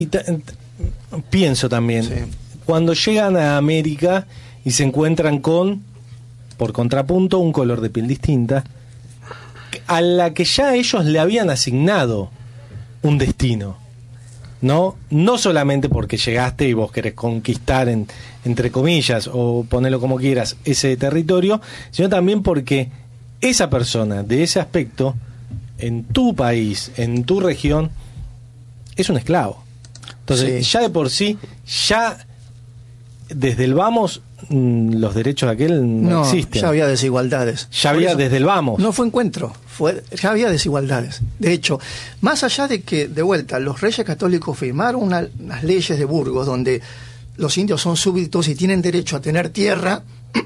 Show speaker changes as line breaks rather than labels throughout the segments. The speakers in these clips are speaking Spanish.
pienso también, sí, cuando llegan a América y se encuentran con, por contrapunto, un color de piel distinta, a la que ya ellos le habían asignado un destino, no solamente porque llegaste y vos querés conquistar, entre comillas, o ponerlo como quieras, ese territorio, sino también porque esa persona, de ese aspecto, en tu país, en tu región, es un esclavo. Entonces, sí, ya de por sí, ya desde el vamos, los derechos de aquel no existen.
Ya había desigualdades.
Ya había desde el vamos.
No fue encuentro, ya había desigualdades. De hecho, más allá de que, de vuelta, los reyes católicos firmaron unas leyes de Burgos donde los indios son súbditos y tienen derecho a tener tierra,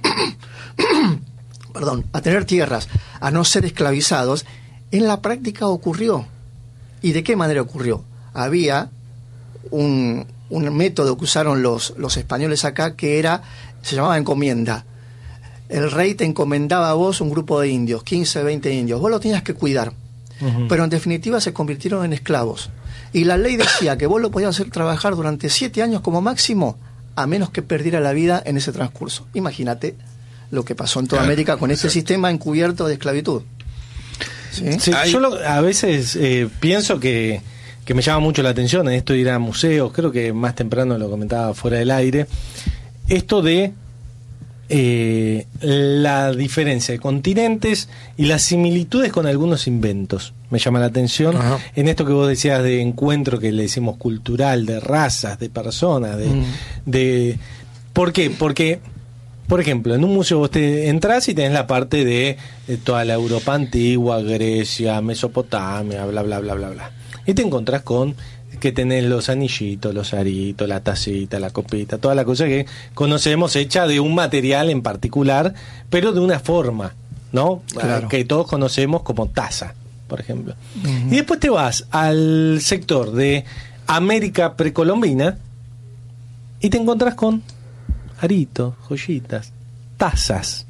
a tener tierras, a no ser esclavizados, en la práctica ocurrió. ¿Y de qué manera ocurrió? Había un método que usaron los españoles acá, que se llamaba encomienda. El rey te encomendaba a vos un grupo de indios, 15, 20 indios, vos lo tenías que cuidar, pero en definitiva se convirtieron en esclavos, y la ley decía que vos lo podías hacer trabajar durante 7 años como máximo, a menos que perdiera la vida en ese transcurso. Imagínate lo que pasó en toda América con este sistema encubierto de esclavitud. ¿Sí?
Sí, yo a veces pienso que me llama mucho la atención en esto de ir a museos, creo que más temprano lo comentaba fuera del aire, esto de la diferencia de continentes y las similitudes con algunos inventos. Me llama la atención. Ajá. En esto que vos decías de encuentro, que le decimos cultural, de razas, de personas, de ¿por qué? Porque, por ejemplo, en un museo vos te entrás y tenés la parte de toda la Europa antigua, Grecia, Mesopotamia, bla, bla, bla, bla, bla. Y te encontrás con que tenés los anillitos, los aritos, la tacita, la copita, toda la cosa que conocemos hecha de un material en particular, pero de una forma, ¿no? Claro. Que todos conocemos como taza, por ejemplo. Uh-huh. Y después te vas al sector de América precolombina y te encontrás con aritos, joyitas, tazas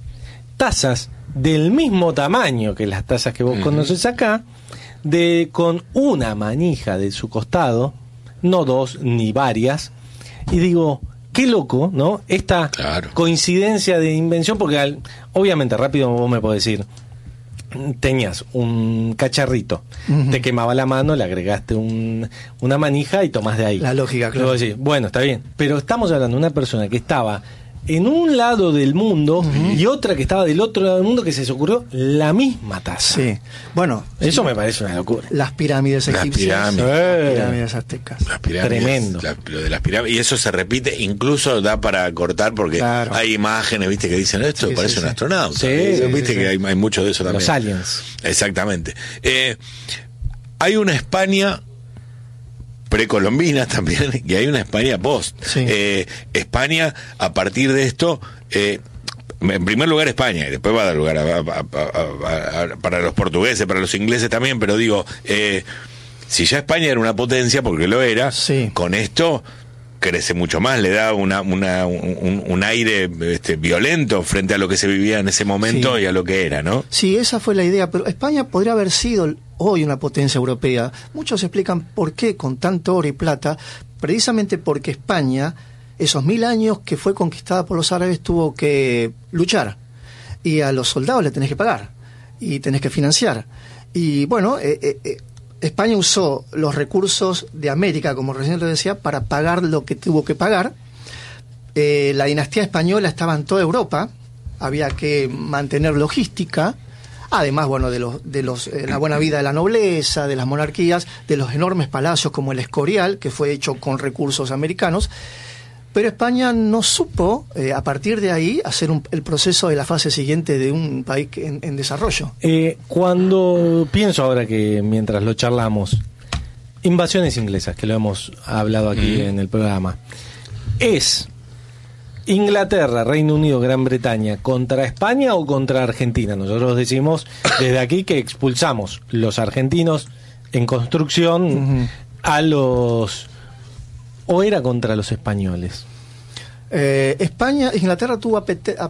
del mismo tamaño que las tazas que vos conoces acá, con una manija de su costado, no 2 ni varias, y digo, qué loco, ¿no? Esta coincidencia de invención, porque obviamente rápido vos me podés decir, tenías un cacharrito, te quemaba la mano, le agregaste una manija y tomás de ahí.
La lógica, claro.
Luego decís, bueno, está bien, pero estamos hablando de una persona que estaba en un lado del mundo y otra que estaba del otro lado del mundo, que se les ocurrió la misma taza.
Sí. Bueno,
eso me parece una locura.
Las pirámides egipcias, las pirámides aztecas.
Las pirámides,
tremendo.
Lo de las pirámides, y eso se repite, incluso da para cortar, porque hay imágenes, viste, que dicen esto, parece un astronauta.
Sí,
viste que hay mucho de eso también.
Los aliens.
Exactamente. Hay una España precolombina también, y hay una España post.
Sí.
España, a partir de esto, en primer lugar España, y después va a dar lugar para los portugueses, para los ingleses también, pero digo, si ya España era una potencia, porque lo era, con esto crece mucho más, le da un aire violento frente a lo que se vivía en ese momento y a lo que era, ¿no?
Sí, esa fue la idea, pero España podría haber sido hoy una potencia europea. Muchos explican por qué con tanto oro y plata, precisamente porque España, esos 1000 años que fue conquistada por los árabes, tuvo que luchar, y a los soldados le tenés que pagar y tenés que financiar, y bueno, España usó los recursos de América, como recién lo decía, para pagar lo que tuvo que pagar. La dinastía española estaba en toda Europa, había que mantener logística, además, bueno, de la buena vida de la nobleza, de las monarquías, de los enormes palacios como el Escorial, que fue hecho con recursos americanos. Pero España no supo, a partir de ahí, hacer el proceso de la fase siguiente de un país en desarrollo.
Cuando pienso ahora que mientras lo charlamos, invasiones inglesas, que lo hemos hablado aquí en el programa, ¿es Inglaterra, Reino Unido, Gran Bretaña contra España o contra Argentina? Nosotros decimos desde aquí que expulsamos los argentinos en construcción a los... ¿O era contra los españoles?
Inglaterra tuvo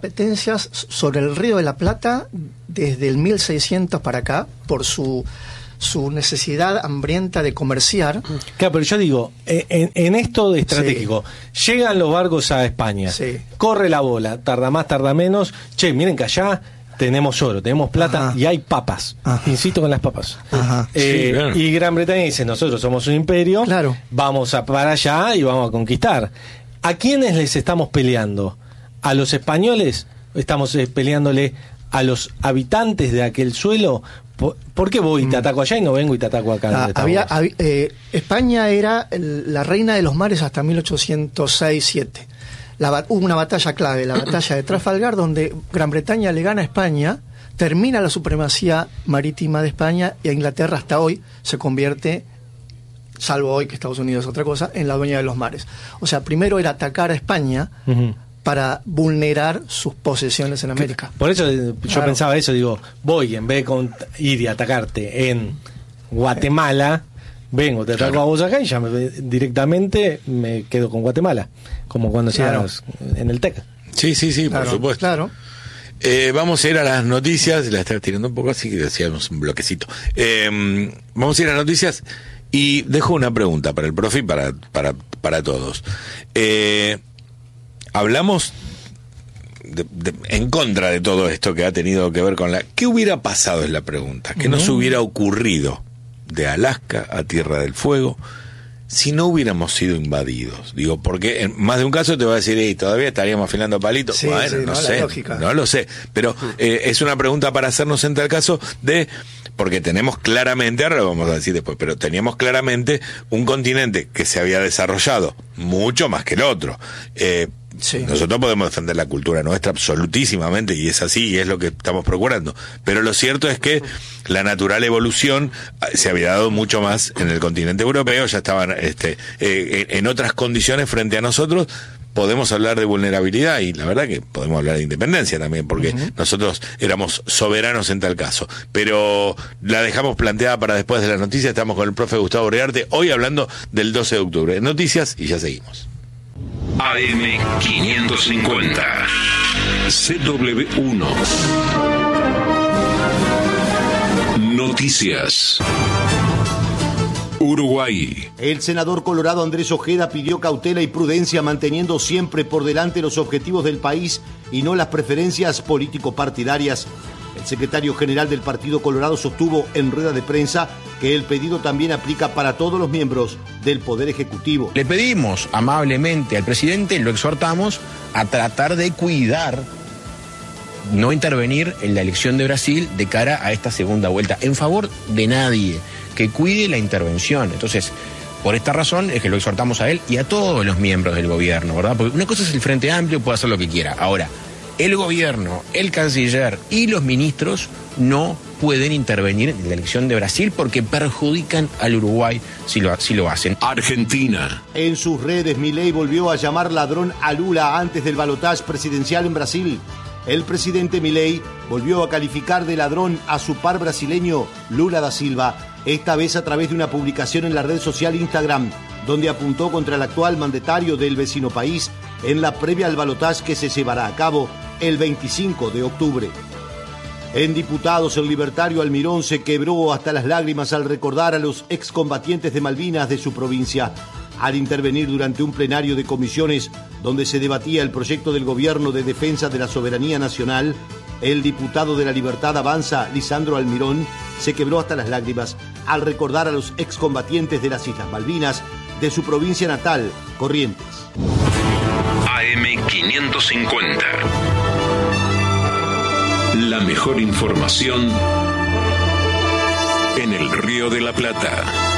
apetencias sobre el Río de la Plata desde el 1600 para acá, por su su necesidad hambrienta de comerciar.
Claro, pero yo digo, en esto de estratégico, llegan los barcos a España, corre la bola, tarda más, tarda menos, che, miren que allá tenemos oro, tenemos plata y hay papas. Insisto con las papas. Claro. Y Gran Bretaña dice, nosotros somos un imperio, vamos para allá y vamos a conquistar. ¿A quiénes les estamos peleando? ¿A los españoles? ¿Estamos peleándole a los habitantes de aquel suelo? ¿Por qué voy y te ataco allá y no vengo y te ataco acá?
España era la reina de los mares hasta 1806-7. Hubo una batalla clave, la batalla de Trafalgar, donde Gran Bretaña le gana a España, termina la supremacía marítima de España, y a Inglaterra hasta hoy se convierte, salvo hoy que Estados Unidos es otra cosa, en la dueña de los mares. O sea, primero era atacar a España para vulnerar sus posesiones en América.
Por eso yo pensaba eso, digo, voy, en vez de ir y atacarte en Guatemala, vengo, te ataco a vos acá y ya directamente me quedo con Guatemala, como cuando hacíamos en el TEC.
Sí, por supuesto.
Claro.
Vamos a ir a las noticias, la estaba tirando un poco así que decíamos un bloquecito. Vamos a ir a las noticias y dejo una pregunta para el profe y para todos. Hablamos en contra de todo esto que ha tenido que ver con ¿qué hubiera pasado? Es la pregunta. ¿Qué nos hubiera ocurrido de Alaska a Tierra del Fuego si no hubiéramos sido invadidos? Digo, porque en más de un caso te va a decir, todavía estaríamos afilando palitos. Bueno, no sé, no lo sé, pero es una pregunta para hacernos en tal caso porque tenemos claramente, ahora lo vamos a decir después, pero teníamos claramente un continente que se había desarrollado mucho más que el otro. Nosotros podemos defender la cultura nuestra absolutísimamente, y es así, y es lo que estamos procurando, pero lo cierto es que la natural evolución se había dado mucho más en el continente europeo, ya estaban en otras condiciones frente a nosotros. Podemos hablar de vulnerabilidad y la verdad que podemos hablar de independencia también, porque nosotros éramos soberanos en tal caso, pero la dejamos planteada para después de las noticias. Estamos con el profe Gustavo Rearte, hoy hablando del 12 de octubre. Noticias y ya seguimos.
AM550 CW1 Noticias. Uruguay.
El senador colorado Andrés Ojeda pidió cautela y prudencia, manteniendo siempre por delante los objetivos del país y no las preferencias político-partidarias. El secretario general del Partido Colorado sostuvo en rueda de prensa que el pedido también aplica para todos los miembros del Poder Ejecutivo.
Le pedimos amablemente al presidente, lo exhortamos a tratar de cuidar, no intervenir en la elección de Brasil de cara a esta segunda vuelta, en favor de nadie, que cuide la intervención. Entonces, por esta razón es que lo exhortamos a él y a todos los miembros del gobierno, ¿verdad? Porque una cosa es el Frente Amplio, puede hacer lo que quiera. Ahora, el gobierno, el canciller y los ministros no pueden intervenir en la elección de Brasil porque perjudican al Uruguay si lo hacen.
Argentina.
En sus redes, Milei volvió a llamar ladrón a Lula antes del balotaje presidencial en Brasil. El presidente Milei volvió a calificar de ladrón a su par brasileño Lula da Silva, esta vez a través de una publicación en la red social Instagram, donde apuntó contra el actual mandatario del vecino país en la previa al balotaje que se llevará a cabo el 25 de octubre. En Diputados, el libertario Almirón se quebró hasta las lágrimas al recordar a los excombatientes de Malvinas de su provincia, al intervenir durante un plenario de comisiones donde se debatía el proyecto del gobierno de defensa de la soberanía nacional. El diputado de la Libertad Avanza, Lisandro Almirón, se quebró hasta las lágrimas al recordar a los excombatientes de las Islas Malvinas de su provincia natal, Corrientes.
AM550. La mejor información en el Río de la Plata.